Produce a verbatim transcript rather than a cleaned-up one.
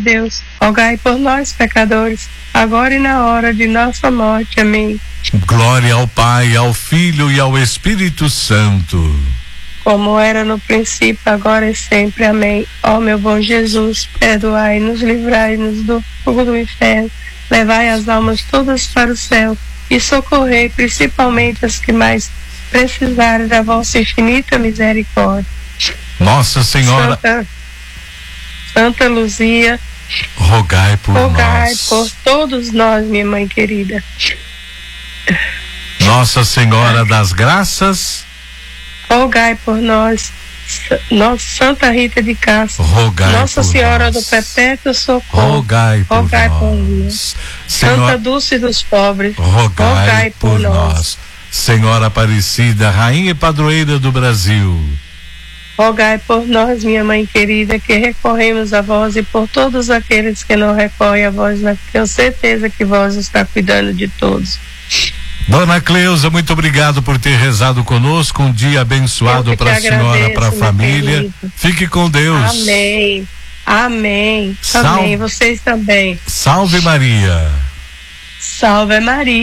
Deus, rogai por nós, pecadores, agora e na hora de nossa morte. Amém. Glória ao Pai, ao Filho e ao Espírito Santo, como era no princípio, agora e sempre. Amém. Ó meu bom Jesus, perdoai-nos, livrai-nos do fogo do inferno, levai as almas todas para o céu e socorrei principalmente as que mais precisarem da vossa infinita misericórdia. Nossa Senhora Santa, Santa Luzia, rogai por rogai nós. por todos nós, minha mãe querida. Nossa Senhora das Graças, rogai por nós. Nossa Santa Rita de Castro, rogai Nossa por Senhora nós. do Perpétuo Socorro, rogai por rogai nós. por nós. Senhora, Santa Dulce dos Pobres, rogai, rogai por, por nós. nós. Senhora Aparecida, Rainha e Padroeira do Brasil, rogai por nós, minha mãe querida, que recorremos a vós, e por todos aqueles que não recorrem a vós, mas tenho certeza que vós está cuidando de todos. Dona Cleusa, muito obrigado por ter rezado conosco. Um dia abençoado para a senhora, para a família. Querido. Fique com Deus. Amém. Amém. Salve. Amém. Vocês também. Salve Maria. Salve Maria.